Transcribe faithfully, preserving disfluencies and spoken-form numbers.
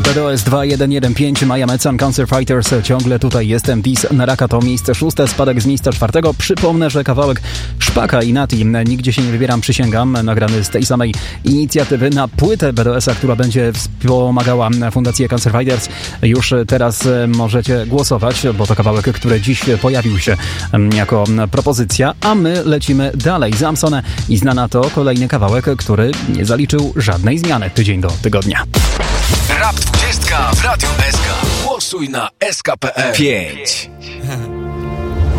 B D O S dwa jeden jeden pięć, Maja Metsan, Cancer Fighters, ciągle tutaj jestem, Dis Naraka to miejsce szóste, spadek z miejsca czwartego. Przypomnę, że kawałek Szpaka i Nati, Nigdzie się nie wybieram, przysięgam, nagrany z tej samej inicjatywy na płytę B D O S-a, która będzie wspomagała Fundację Cancer Fighters. Już teraz możecie głosować, bo to kawałek, który dziś pojawił się jako propozycja, a my lecimy dalej. Zamsone i Znana to kolejny kawałek, który nie zaliczył żadnej zmiany tydzień do tygodnia. Rap dwudziestka w Radiu S K. Głosuj na S K kropka P L. pięć.